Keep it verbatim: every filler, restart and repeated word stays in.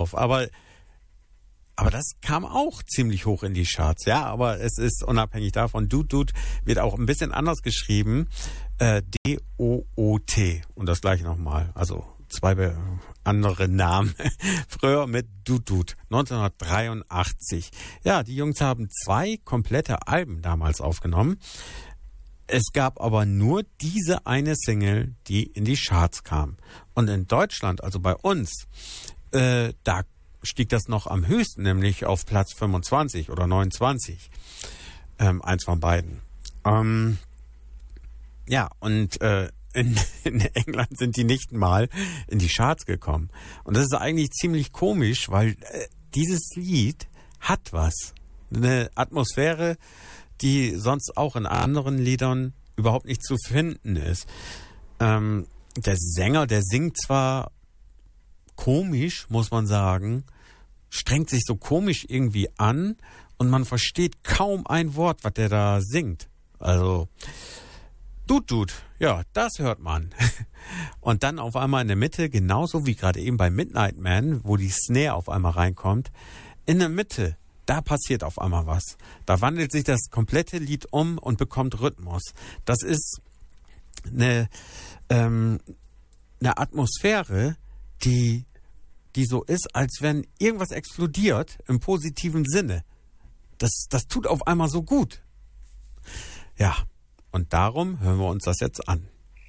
drauf. Aber, aber das kam auch ziemlich hoch in die Charts. Ja, aber es ist unabhängig davon. Doot Doot wird auch ein bisschen anders geschrieben. Äh, D O O T. Und das gleiche nochmal. Also zwei be- andere Namen. Früher mit Doot Doot. neunzehnhundertdreiundachtzig. Ja, die Jungs haben zwei komplette Alben damals aufgenommen. Es gab aber nur diese eine Single, die in die Charts kam. Und in Deutschland, also bei uns, äh, da stieg das noch am höchsten, nämlich auf Platz fünfundzwanzig oder neunundzwanzig. Ähm, eins von beiden. Ähm, ja, und äh, in, in England sind die nicht mal in die Charts gekommen. Und das ist eigentlich ziemlich komisch, weil äh, dieses Lied hat was. Eine Atmosphäre, die sonst auch in anderen Liedern überhaupt nicht zu finden ist. Ähm, der Sänger, der singt zwar komisch, muss man sagen, strengt sich so komisch irgendwie an und man versteht kaum ein Wort, was der da singt. Also, Doot Doot, ja, das hört man. Und dann auf einmal in der Mitte, genauso wie gerade eben bei Midnight Man, wo die Snare auf einmal reinkommt, in der Mitte, da passiert auf einmal was. Da wandelt sich das komplette Lied um und bekommt Rhythmus. Das ist eine, ähm, eine Atmosphäre, die, die so ist, als wenn irgendwas explodiert im positiven Sinne. Das, das tut auf einmal so gut. Ja, und darum hören wir uns das jetzt an.